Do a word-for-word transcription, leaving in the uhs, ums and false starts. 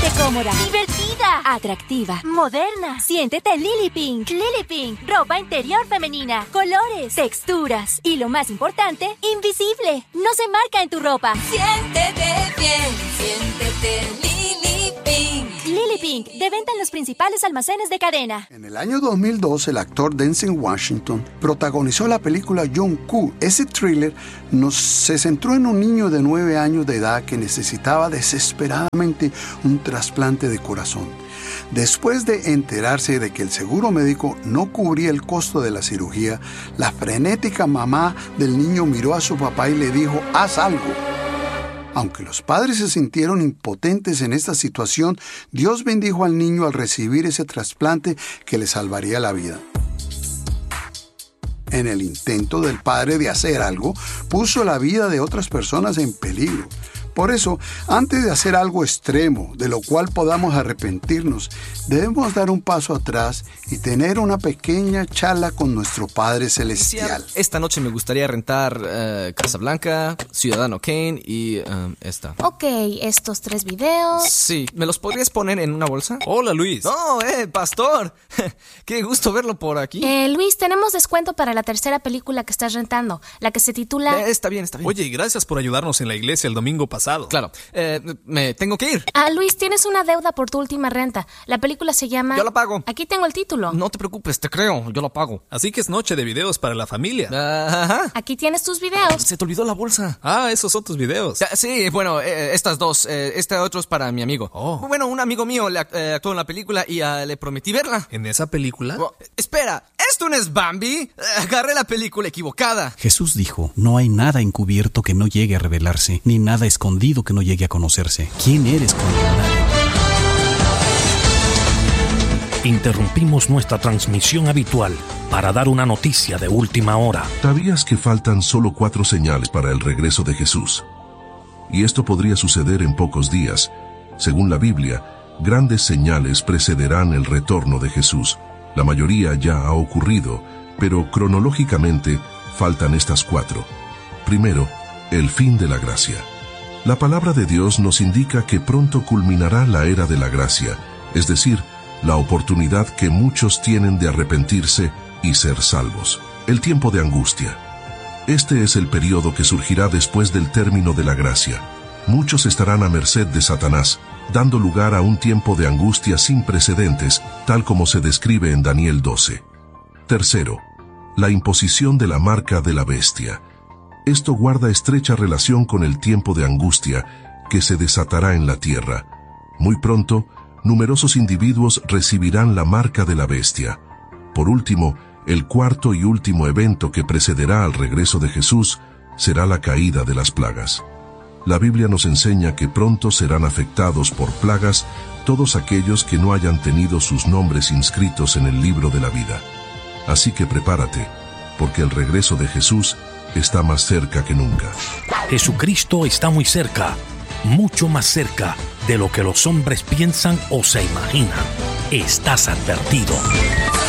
Siéntete cómoda, divertida, atractiva, moderna. Siéntete Lily Pink. Lily Pink, ropa interior femenina, colores, texturas y lo más importante, invisible. No se marca en tu ropa. Siéntete bien, siéntete Lily Pink. Lily Pink, de venta en los principales almacenes de cadena. En el año dos mil dos, el actor Denzel Washington protagonizó la película John Q. Ese thriller nos, se centró en un niño de nueve años de edad que necesitaba desesperadamente un trasplante de corazón. Después de enterarse de que el seguro médico no cubría el costo de la cirugía, la frenética mamá del niño miró a su papá y le dijo: «Haz algo». Aunque los padres se sintieron impotentes en esta situación, Dios bendijo al niño al recibir ese trasplante que le salvaría la vida. En el intento del padre de hacer algo, puso la vida de otras personas en peligro. Por eso, antes de hacer algo extremo, de lo cual podamos arrepentirnos, debemos dar un paso atrás y tener una pequeña charla con nuestro Padre Celestial. Esta noche me gustaría rentar uh, Casablanca, Ciudadano Kane y uh, esta. Ok, estos tres videos. Sí, ¿me los podrías poner en una bolsa? Hola, Luis. ¡Oh, eh, pastor! ¡Qué gusto verlo por aquí! Eh, Luis, tenemos descuento para la tercera película que estás rentando, la que se titula... Eh, está bien, está bien. Oye, y gracias por ayudarnos en la iglesia el domingo pasado. Claro, eh, me tengo que ir. Ah, Luis, tienes una deuda por tu última renta. La película se llama... Yo la pago. Aquí tengo el título. No te preocupes, te creo, yo la pago. Así que es noche de videos para la familia. Uh, ajá. Aquí tienes tus videos. Se te olvidó la bolsa. Ah, esos son tus videos. Uh, sí, bueno, eh, estas dos. Eh, este otro es para mi amigo. Oh. Bueno, un amigo mío le eh, actuó en la película y uh, le prometí verla. ¿En esa película? Oh, espera, ¿esto no es Bambi? Uh, agarré la película equivocada. Jesús dijo: no hay nada encubierto que no llegue a revelarse, ni nada escondido que no llegue a conocerse. ¿Quién eres cuando nadie? Interrumpimos nuestra transmisión habitual para dar una noticia de última hora. ¿Sabías que faltan solo cuatro señales para el regreso de Jesús? Y esto podría suceder en pocos días. Según la Biblia, grandes señales precederán el retorno de Jesús. La mayoría ya ha ocurrido, pero cronológicamente faltan estas cuatro. Primero, el fin de la gracia. La palabra de Dios nos indica que pronto culminará la era de la gracia, es decir, la oportunidad que muchos tienen de arrepentirse y ser salvos. El tiempo de angustia. Este es el periodo que surgirá después del término de la gracia. Muchos estarán a merced de Satanás, dando lugar a un tiempo de angustia sin precedentes, tal como se describe en Daniel doce. Tercero, la imposición de la marca de la bestia. Esto guarda estrecha relación con el tiempo de angustia que se desatará en la tierra. Muy pronto, numerosos individuos recibirán la marca de la bestia. Por último, el cuarto y último evento que precederá al regreso de Jesús será la caída de las plagas. La Biblia nos enseña que pronto serán afectados por plagas todos aquellos que no hayan tenido sus nombres inscritos en el libro de la vida. Así que prepárate, porque el regreso de Jesús está más cerca que nunca. Jesucristo está muy cerca, mucho más cerca de lo que los hombres piensan o se imaginan. Estás advertido.